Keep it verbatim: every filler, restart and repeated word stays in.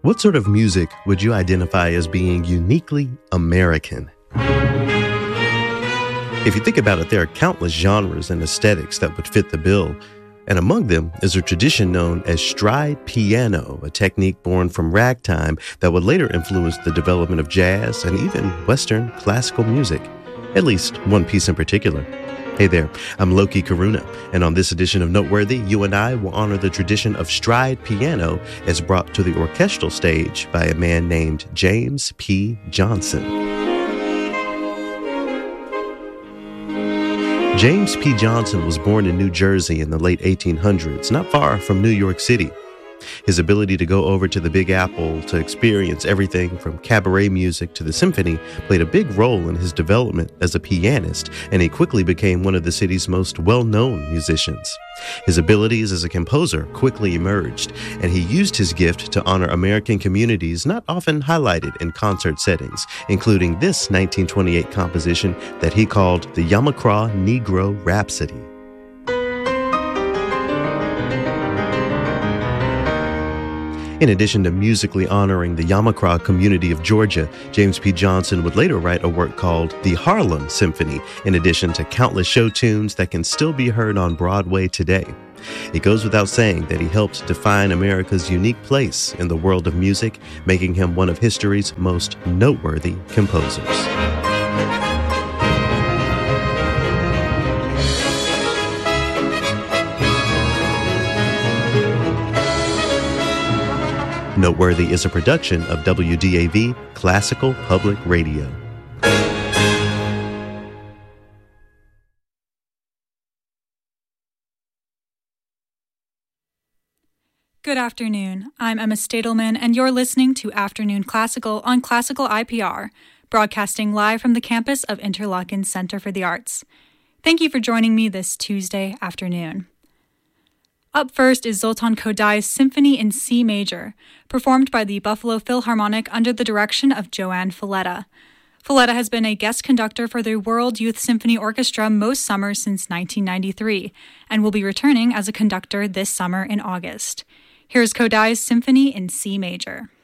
What sort of music would you identify as being uniquely American? If you think about it, there are countless genres and aesthetics that would fit the bill, and among them is a tradition known as stride piano, a technique born from ragtime that would later influence the development of jazz and even Western classical music, at least one piece in particular. Hey there, I'm Loki Karuna, and on this edition of Noteworthy, you and I will honor the tradition of stride piano as brought to the orchestral stage by a man named James P. Johnson. James P. Johnson was born in New Jersey in the late eighteen hundreds, not far from New York City. His ability to go over to the Big Apple to experience everything from cabaret music to the symphony played a big role in his development as a pianist, and he quickly became one of the city's most well-known musicians. His abilities as a composer quickly emerged, and he used his gift to honor American communities not often highlighted in concert settings, including this nineteen twenty-eight composition that he called the Yamacraw Negro Rhapsody. In addition to musically honoring the Yamacraw community of Georgia, James P. Johnson would later write a work called the Harlem Symphony, in addition to countless show tunes that can still be heard on Broadway today. It goes without saying that he helped define America's unique place in the world of music, making him one of history's most noteworthy composers. Noteworthy is a production of W D A V Classical Public Radio. Good afternoon. I'm Emma Stadelman, and you're listening to Afternoon Classical on Classical I P R, broadcasting live from the campus of Interlochen Center for the Arts. Thank you for joining me this Tuesday afternoon. Up first is Zoltan Kodai's Symphony in C Major, performed by the Buffalo Philharmonic under the direction of Joanne Falletta. Falletta has been a guest conductor for the World Youth Symphony Orchestra most summers since nineteen ninety-three, and will be returning as a conductor this summer in August. Here's Kodai's Symphony in C Major.